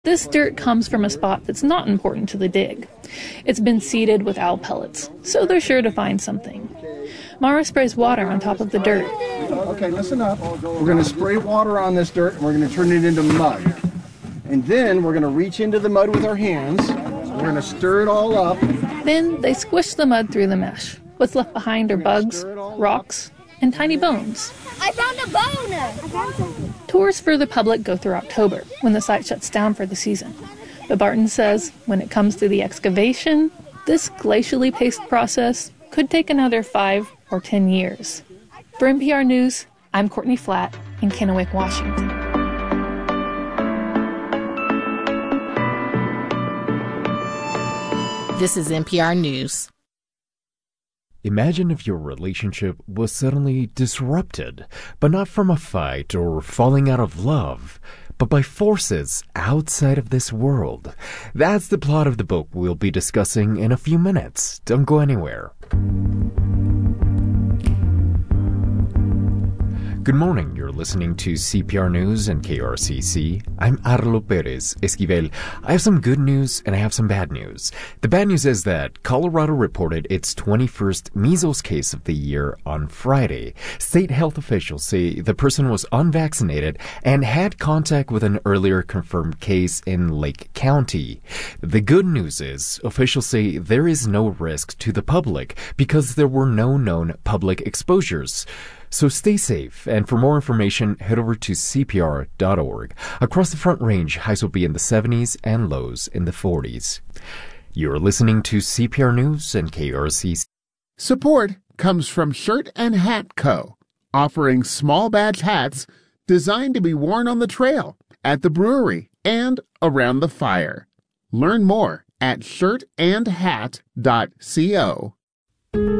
This dirt comes from a spot that's not important to the dig. It's been seeded with owl pellets, so they're sure to find something. Mara sprays water on top of the dirt. Okay, listen up. We're going to spray water on this dirt and we're going to turn it into mud. And then we're going to reach into the mud with our hands. We're going to stir it all up. Then they squish the mud through the mesh. What's left behind are bugs, rocks, and tiny bones. I found a bone! I found something. Tours for the public go through October, when the site shuts down for the season. But Barton says when it comes to the excavation, this glacially paced process could take another 5 or 10 years. For NPR News, I'm Courtney Flatt in Kennewick, Washington. This is NPR News. Imagine if your relationship was suddenly disrupted, but not from a fight or falling out of love, but by forces outside of this world. That's the plot of the book we'll be discussing in a few minutes. Don't go anywhere. Good morning. You're listening to CPR News and KRCC. I'm Arlo Perez Esquivel. I have some good news and I have some bad news. The bad news is that Colorado reported its 21st measles case of the year on Friday. State health officials say the person was unvaccinated and had contact with an earlier confirmed case in Lake County. The good news is officials say there is no risk to the public because there were no known public exposures. So stay safe, and for more information, head over to CPR.org. Across the Front Range, highs will be in the 70s and lows in the 40s. You're listening to CPR News and KRCC. Support comes from Shirt and Hat Co., offering small batch hats designed to be worn on the trail, at the brewery, and around the fire. Learn more at shirtandhat.co.